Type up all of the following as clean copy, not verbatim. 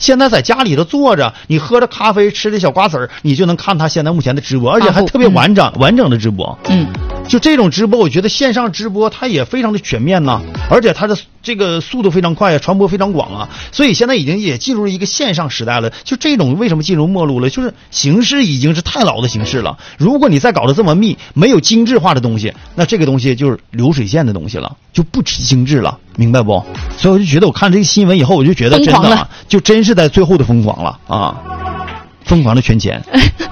现在在家里头坐着，你喝着咖啡，吃着小瓜子儿，你就能看他现在目前的直播，而且还特别完整的直播。就这种直播，我觉得线上直播它也非常的全面呐，而且它的这个速度非常快，传播非常广啊，所以现在已经也进入了一个线上时代了。就这种为什么进入末路了？就是形式已经是太老的形式了。如果你再搞得这么密，没有精致化的东西，那这个东西就是流水线的东西了，就不精致了，明白不？所以我就觉得我看这个新闻以后，我就觉得真的啊，就真是在最后的疯狂了啊，疯狂的圈钱。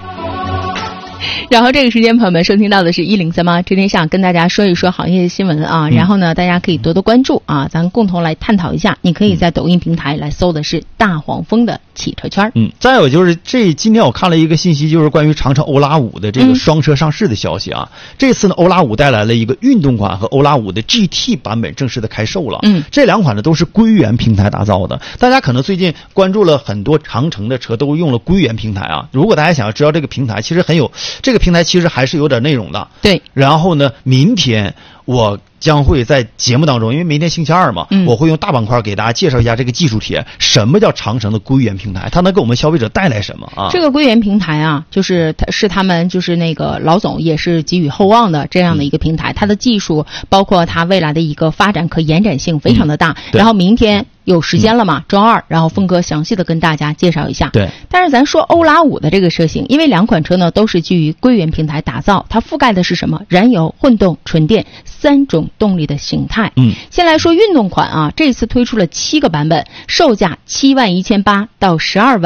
然后这个时间朋友们收听到的是1038这天下，跟大家说一说行业的新闻啊，然后呢大家可以多多关注啊，咱共同来探讨一下。你可以在抖音平台来搜的是大黄蜂的汽车圈。 再有就是今天我看了一个信息，就是关于长城欧拉5的这个双车上市的消息啊。这次呢欧拉5带来了一个运动款和欧拉5的 GT 版本正式的开售了。这两款呢都是归元平台打造的。大家可能最近关注了很多长城的车都用了归元平台啊。如果大家想要知道这个平台，其实这个平台其实还是有点内容的。 对。 然后呢，明天我将会在节目当中，因为明天星期二嘛，我会用大板块给大家介绍一下这个技术帖，什么叫长城的归元平台，它能给我们消费者带来什么啊？ 这个归元平台啊，就是他们就是那个老总也是寄予厚望的这样的一个平台，它的技术包括它未来的一个发展可延展性非常的大。然后明天有时间了嘛，周二，然后峰哥详细的跟大家介绍一下。 对。 但是咱说欧拉5的这个车型，因为两款车呢都是基于归元平台打造，它覆盖的是什么？燃油、混动、纯电3种动力的形态。先来说运动款啊，这次推出了7个版本，售价71800到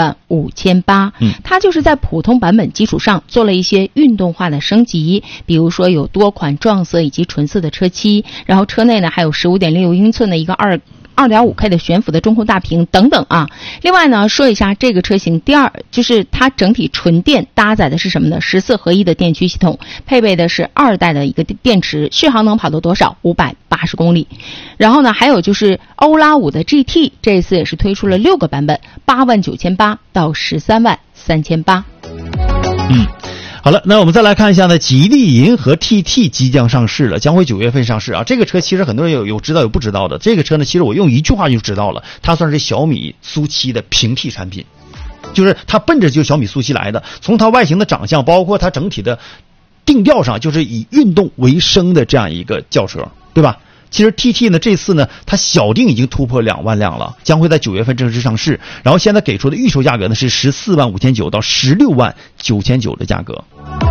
125800。它就是在普通版本基础上做了一些运动化的升级，比如说有多款撞色以及纯色的车漆，然后车内呢还有15.6英寸的一个2.5K 的悬浮的中控大屏等等啊。另外呢，说一下这个车型就是它整体纯电搭载的是什么呢？14合一的电驱系统，配备的是2代的一个电池，续航能跑到多少？580公里。然后呢，还有就是欧拉5的 GT， 这一次也是推出了6个版本，89800到133800。 好了，那我们再来看一下呢，吉利银河 TT 即将上市了，将会9月份上市啊。这个车其实很多人有知道有不知道的。这个车呢，其实我用一句话就知道了，它算是小米苏7的平替产品，就是它奔着就小米苏7来的。从它外形的长相，包括它整体的定调上，就是以运动为生的这样一个轿车，对吧？其实 TT 呢，这次呢，它小定已经突破2万辆了，将会在9月份正式上市。然后现在给出的预售价格呢是145900到169900的价格。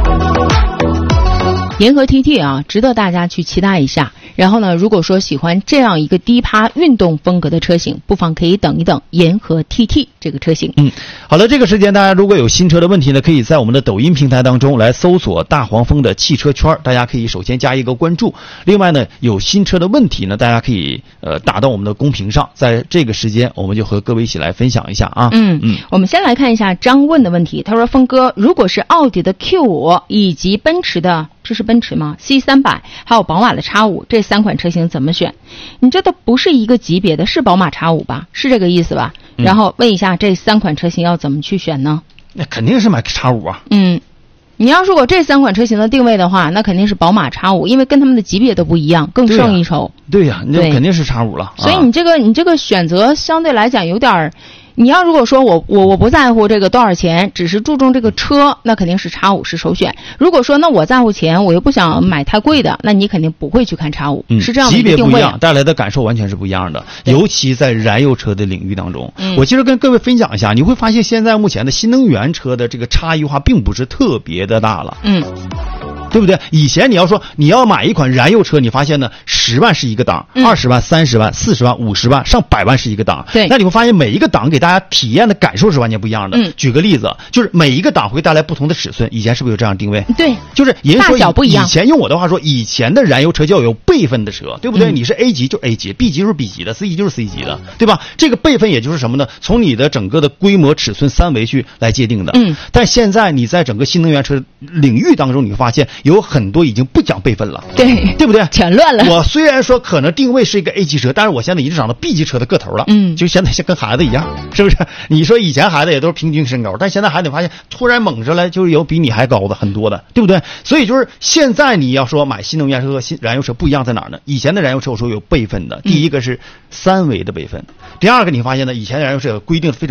银河 TT 啊，值得大家去期待一下。然后呢，如果说喜欢这样一个低趴运动风格的车型，不妨可以等一等银河 TT 这个车型。 好了，这个时间大家如果有新车的问题呢，可以在我们的抖音平台当中来搜索大黄蜂的汽车圈，大家可以首先加一个关注。另外呢，有新车的问题呢，大家可以打到我们的公屏上，在这个时间我们就和各位一起来分享一下啊。 我们先来看一下张问的问题，他说峰哥，如果是奥迪的 Q5 以及奔驰的，这是奔驰吗？ C300 还有宝马的 X5， 这3款车型怎么选？你这都不是一个级别的，是宝马 X5 吧？是这个意思吧？然后问一下这3款车型要怎么去选呢？ 那肯定是买 X5 啊。 你要如果这3款车型的定位的话，那肯定是宝马 X5， 因为跟他们的级别都不一样，更胜一筹。 对呀，你这肯定是 X5 了。 所以你这个选择相对来讲有点，你要如果说我不在乎这个多少钱，只是注重这个车，那肯定是 X5 是首选。如果说那我在乎钱，我又不想买太贵的，那你肯定不会去看 X5，是这样的一个定位。 级别不一样，带来的感受完全是不一样的，尤其在燃油车的领域当中。我其实跟各位分享一下，你会发现现在目前的新能源车的这个差异化并不是特别的大了。对不对？以前你要说你要买一款燃油车，你发现呢10万是一个档，20万、30万、40万、50万、上100万是一个档。 对， 那你会发现每一个档给大家体验的感受是完全不一样的。举个例子，就是每一个档会带来不同的尺寸。以前是不是有这样定位？ 对， 就是人说大小不一样。 以前用我的话说，以前的燃油车就要有辈分的车，对不对？你是 A 级就是 A 级，B 级就是 B 级的，C 级就是 C 级的，对吧？这个辈分也就是什么呢？从你的整个的规模、尺寸、3维去来界定的。但现在你在整个新能源车领域当中，你会发现有很多已经不讲辈分了，对不对？ 全乱了。 我虽然说可能定位是一个 A 级车，但是我现在已经长到 B 级车的个头了，就现在像跟孩子一样，是不是？你说以前孩子也都是平均身高，但现在孩子发现突然猛着来，就是有比你还高的很多的，对不对？所以就是现在你要说买新能源车和燃油车不一样在哪儿呢？以前的燃油车我说有辈分的，第一个是3维的辈分，第二个你发现呢，以前的燃油车有规定非常